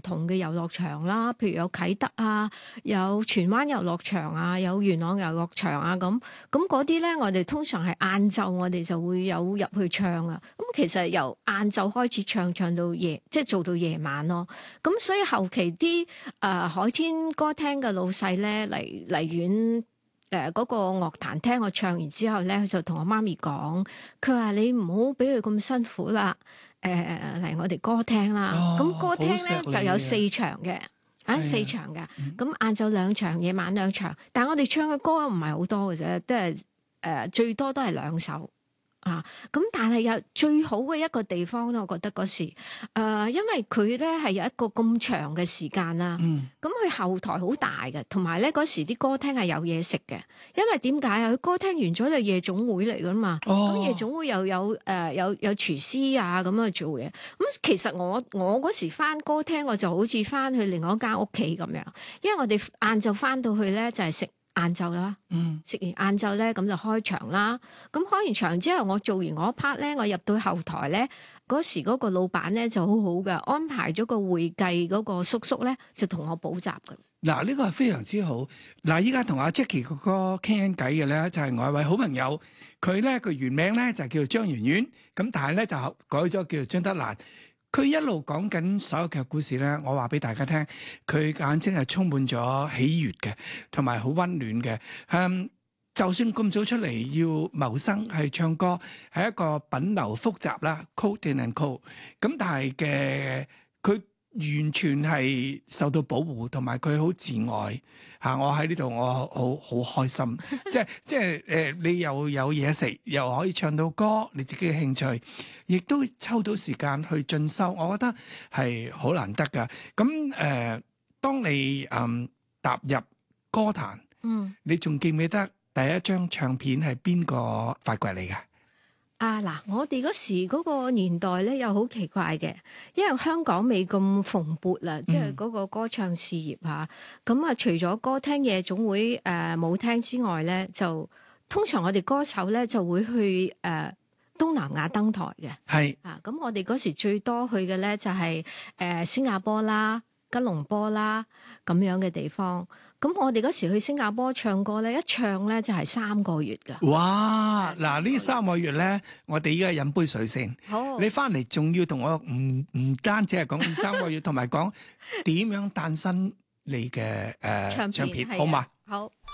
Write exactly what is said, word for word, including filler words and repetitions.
同嘅遊樂場啦，譬如有啟德啊，有荃灣遊樂場啊，有元朗遊樂場啊咁。咁嗰啲咧，我哋通常係晏晝，我哋就會有入去唱啊。咁其實由晏晝開始唱，唱到夜，即係做到夜晚咯。咁所以後期啲誒、呃、海天歌廳嘅老細咧嚟嚟遠。誒嗰、呃那個樂壇聽我唱完之後咧，佢就同我媽咪講，佢話你唔好俾佢咁辛苦啦，誒、呃、嚟我哋歌廳啦。咁、哦、歌廳咧就有四場嘅，啊四場嘅。咁晏晝兩場，夜晚兩場。但係我哋唱嘅歌唔係好多嘅啫，都係誒、呃、最多都係兩首。啊，咁但係有最好嘅一個地方咧，我覺得嗰時，誒、呃，因為佢咧係有一個咁長嘅時間啦，咁佢、嗯、後台好大嘅，同埋咧嗰時啲歌廳係有嘢食嘅，因為點解啊？佢歌廳完咗就夜總會嚟噶嘛，咁、哦、夜總會又有誒、呃、有有廚師啊咁去做嘢，咁、嗯、其實我我嗰時返歌廳我就好似返去另外一間屋企咁樣，因為我哋晏晝返到去咧就係食晏晝啦，食完晏晝咧咁就開場啦。咁開完場之後，我做完嗰 part 咧，我入到後台咧，嗰時嗰個老闆咧就好好嘅，安排咗個會計嗰個叔叔咧，就同我補習嘅。 嗱，呢個係非常之好。嗱，依家同阿 Jackie 哥哥傾緊偈嘅咧，就係我一位好朋友，佢咧個原名咧就叫做張圓圓，咁但係咧就改咗叫做張德蘭。佢一路講緊所有嘅故事咧，我話俾大家聽，佢眼睛係充滿咗喜悅嘅，同埋好溫暖嘅。嗯，就算咁早出嚟要謀生，係唱歌，係一個品流複雜啦 ，coding and code。咁但係嘅佢完全係受到保護，同埋佢好自愛嚇。我喺呢度，我好好開心。即係即係誒，你又有嘢食，又可以唱到歌，你自己嘅興趣，亦都抽到時間去進修，我覺得係好難得㗎。咁誒、呃，當你嗯踏入歌壇，嗯，你仲記唔記得第一張唱片係邊個發掘嚟㗎？ 啊嗱，我哋嗰時嗰個年代咧又好奇怪嘅，因為香港未咁蓬勃啦，即係嗰個歌唱事業嚇。咁啊，除咗歌廳、夜總會、誒、呃、舞廳之外咧，就通常我哋歌手咧就會去誒、呃、東南亞登台嘅。係是啊，咁我哋嗰時最多去嘅咧就係、是、誒、呃、新加坡啦、吉隆坡啦咁樣嘅地方。咁我哋嗰時去新加坡唱歌咧，一唱咧就係三個月㗎。 哇！嗱，呢三個月咧，我哋依家飲杯水先。好，你翻嚟仲要同我唔唔單止係講呢三個月，同埋講點樣誕生你嘅誒、呃、唱片，唱片好嘛？好。